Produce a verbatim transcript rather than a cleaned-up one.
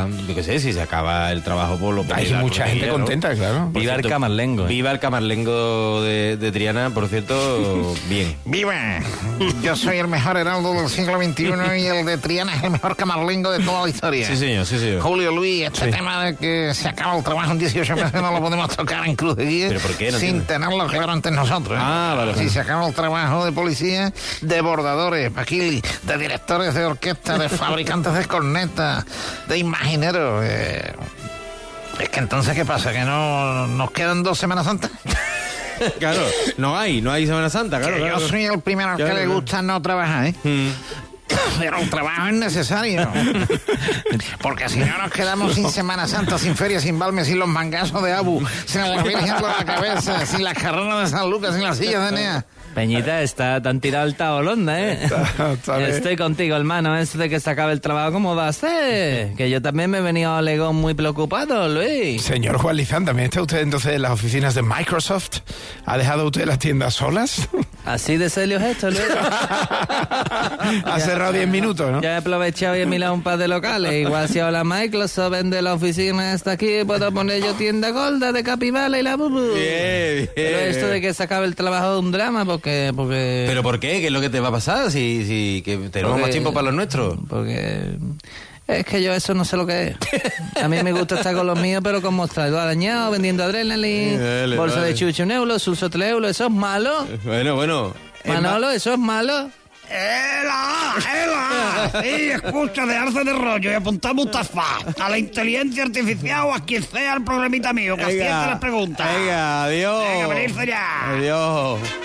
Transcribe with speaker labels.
Speaker 1: yo qué sé, si se acaba el trabajo por lo
Speaker 2: Hay
Speaker 1: viva
Speaker 2: mucha
Speaker 1: el
Speaker 2: gente
Speaker 1: día, ¿no?
Speaker 2: contenta, claro.
Speaker 1: Por
Speaker 3: Viva el
Speaker 1: cierto,
Speaker 3: Camarlengo, ¿eh?
Speaker 1: Viva el Camarlengo de, de Triana, por cierto, bien.
Speaker 4: ¡Viva! Yo soy el mejor heraldo del siglo veintiuno y el de Triana es el mejor camarlengo de toda la historia.
Speaker 1: Sí, señor, sí, señor.
Speaker 4: Julio Luis, este
Speaker 2: Sí.
Speaker 4: tema de que se acaba el trabajo en dieciocho meses no lo podemos tocar en Cruz de Guía
Speaker 1: ¿Pero por qué? No
Speaker 4: sin
Speaker 1: entiendo.
Speaker 4: tenerlo claro ante nosotros. ¿eh?
Speaker 1: Ah, vale,
Speaker 4: Si
Speaker 1: vale.
Speaker 4: se acaba el trabajo de policía, de bordadores, Paquili, de directores de orquesta, de fabricantes de cornetas, de imagineros. eh, Es que entonces, ¿qué pasa? ¿Que no nos quedan dos Semanas Santas?
Speaker 1: Claro, no hay, no hay Semana Santa, claro.
Speaker 4: Que
Speaker 1: claro.
Speaker 4: yo soy el primero al que
Speaker 1: Claro,
Speaker 4: le
Speaker 1: claro.
Speaker 4: gusta no trabajar, ¿eh?
Speaker 1: Mm.
Speaker 4: Pero el trabajo es necesario. Porque si no nos quedamos sin Semana Santa, sin feria, sin Balme, sin los mangazos de Abu, sin la Virgen de la Cabeza, sin las carreras de San Lucas, sin las sillas de Nea.
Speaker 3: Peñita, está tan tirado el tabolonda, ¿eh?
Speaker 2: Está- está bien.
Speaker 3: Estoy contigo, hermano. Eso de que se acabe el trabajo, ¿cómo va a ser? Que yo también me he venido a Legón muy preocupado, Luis.
Speaker 2: Señor Juan Lizán, ¿también está usted entonces en las oficinas de Microsoft? ¿Ha dejado usted las tiendas solas?
Speaker 3: Así de serio es esto, Luis.
Speaker 2: Ha cerrado diez minutos, ¿no?
Speaker 3: Ya he aprovechado y he mirado un par de locales. Igual si ahora Microsoft vende la oficina hasta aquí, puedo poner yo tienda gorda de Capibala y la bubu.
Speaker 1: Bien, bien.
Speaker 3: Pero esto de que se acabe el trabajo es un drama, porque... porque
Speaker 1: ¿Pero por qué? ¿Qué es lo que te va a pasar? Si, si que tenemos
Speaker 3: Porque-
Speaker 1: más tiempo para los nuestros.
Speaker 3: Porque... Es que yo eso no sé lo que es. A mí me gusta estar con los míos, pero con mostrador dañado, vendiendo adrenalina,
Speaker 1: Dale,
Speaker 3: bolsa
Speaker 1: vale.
Speaker 3: de chucho un euro, sulso tres euros. ¿Eso es malo?
Speaker 1: Bueno, bueno.
Speaker 3: Manolo, ¿eso es malo?
Speaker 5: ¡Ela! ¡Ela! Sí, escucha, dejarse de rollo y apuntar Mustafa a la inteligencia artificial o a quien sea el problemita mío, que acierte las preguntas.
Speaker 1: Venga, adiós.
Speaker 5: Venga, venirse ya.
Speaker 1: Adiós.